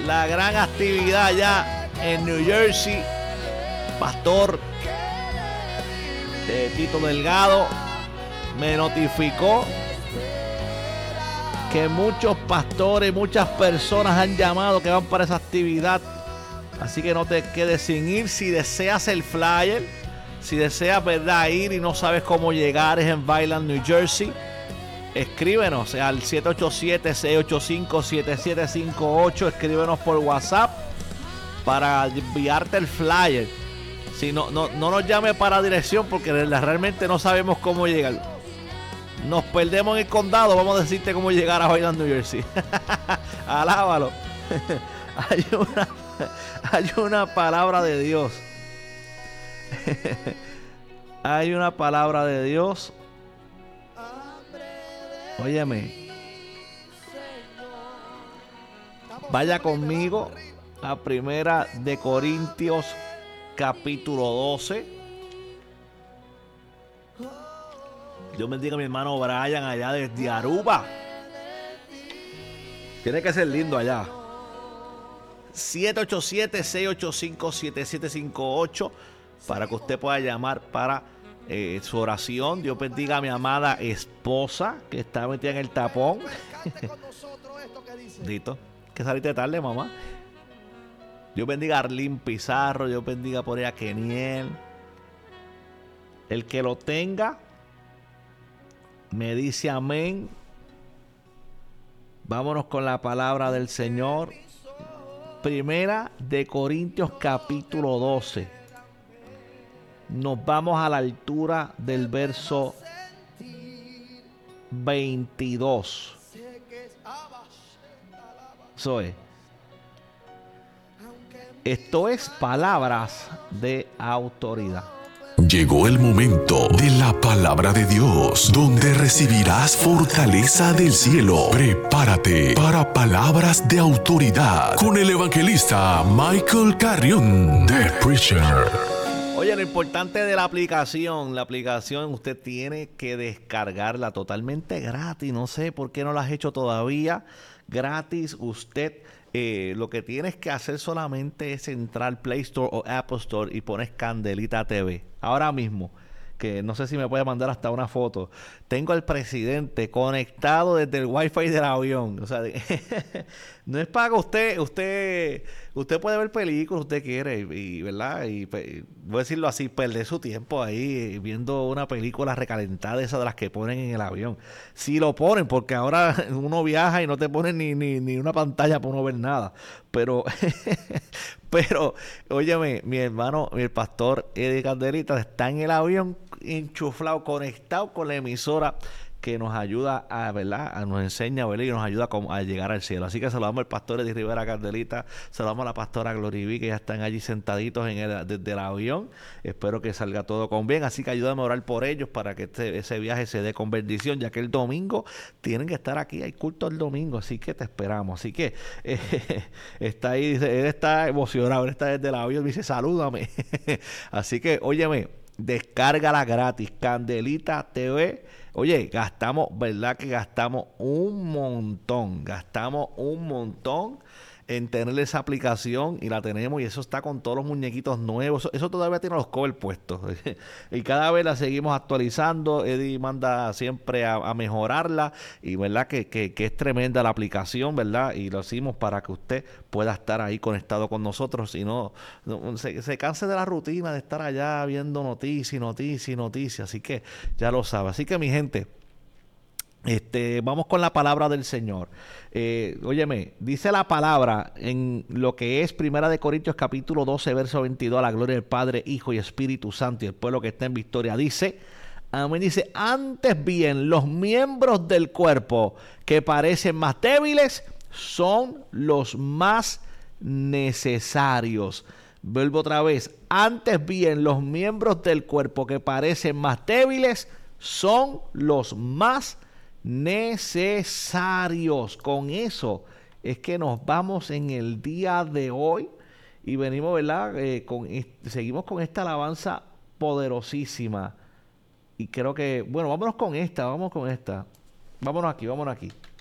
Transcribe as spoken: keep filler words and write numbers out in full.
la gran actividad allá en New Jersey. Pastor eh, Tito Delgado me notificó que muchos pastores, muchas personas han llamado que van para esa actividad. Así que no te quedes sin ir. Si deseas el flyer, si deseas, ¿verdad?, ir y no sabes cómo llegar, es en Vineland, New Jersey. Escríbenos al siete ocho siete, seis ocho cinco, siete siete cinco ocho. Escríbenos por WhatsApp para enviarte el flyer. Si no, no, no nos llame para dirección porque realmente no sabemos cómo llegar. Nos perdemos en el condado, vamos a decirte cómo llegar a Vineland, New Jersey. Alábalo. Hay una, hay una palabra de Dios. Hay una palabra de Dios. Óyeme. Vaya conmigo a Primera de Corintios capítulo doce. Dios bendiga a mi hermano Brian allá desde Aruba. Tiene que ser lindo allá. siete ocho siete, seis ocho cinco, siete siete cinco ocho para que usted pueda llamar para eh, su oración. Dios bendiga a mi amada esposa que está metida en el tapón. Dito, que saliste tarde, mamá. Dios bendiga a Arlene Pizarro. Dios bendiga por ella a Keniel. El que lo tenga me dice amén. Vámonos con la palabra del Señor. Primera de Corintios capítulo doce. Nos vamos a la altura del verso veintidós. Eso es. Esto es palabras de autoridad. Llegó el momento de la palabra de Dios, donde recibirás fortaleza del cielo. Prepárate para palabras de autoridad con el evangelista Michael Carrión, The Preacher. Oye, lo importante de la aplicación, la aplicación usted tiene que descargarla totalmente gratis. No sé por qué no la has hecho todavía. Gratis, usted eh, lo que tienes que hacer solamente es entrar al Play Store o Apple Store y pones Candelita T V. Ahora mismo, que no sé si me puede mandar hasta una foto. Tengo al presidente conectado desde el Wi-Fi del avión. O sea, no es para usted, usted, usted puede ver películas, usted quiere, y, y ¿verdad? Y voy a decirlo así, perder su tiempo ahí viendo una película recalentada, esa de las que ponen en el avión. Si lo ponen, porque ahora uno viaja y no te ponen ni, ni, ni una pantalla para uno ver nada. Pero, pero, óyeme, mi hermano, mi pastor Eddie Candelita está en el avión enchuflado, conectado con la emisora que nos ayuda a, ¿verdad? A, nos enseña, ¿verdad? Y nos ayuda a, a llegar al cielo. Así que saludamos al pastor Eddie Rivera Candelita, saludamos a la pastora Glory, que ya están allí sentaditos en el, desde el avión. Espero que salga todo con bien, así que ayúdame a orar por ellos para que este, ese viaje se dé con bendición, ya que el domingo tienen que estar aquí, hay culto el domingo, así que te esperamos. Así que eh, está ahí, dice, él está emocionado, él está desde el avión, me dice, salúdame. Así que, óyeme, descárgala gratis, Candelita T V. Oye, gastamos, ¿verdad que gastamos un montón? Gastamos un montón en tener esa aplicación y la tenemos y eso está con todos los muñequitos nuevos. Eso, eso todavía tiene los covers puestos. Y cada vez la seguimos actualizando. Eddie manda siempre a, a mejorarla y verdad que, que, que es tremenda la aplicación, ¿verdad? Y lo hicimos para que usted pueda estar ahí conectado con nosotros y no, no se, se canse de la rutina de estar allá viendo noticias, noticias, noticias. Así que ya lo sabe. Así que mi gente, Este, vamos con la palabra del Señor. Eh, óyeme, dice la palabra en lo que es Primera de Corintios capítulo doce, verso veintidós, a la gloria del Padre, Hijo y Espíritu Santo y el pueblo que está en victoria. Dice, amén, dice, antes bien, los miembros del cuerpo que parecen más débiles son los más necesarios. Vuelvo otra vez, antes bien, los miembros del cuerpo que parecen más débiles son los más necesarios. Con eso es que nos vamos en el día de hoy y venimos, ¿verdad? Eh, con, seguimos con esta alabanza poderosísima y creo que, bueno, vámonos con esta, vamos con esta, vámonos aquí, vámonos aquí.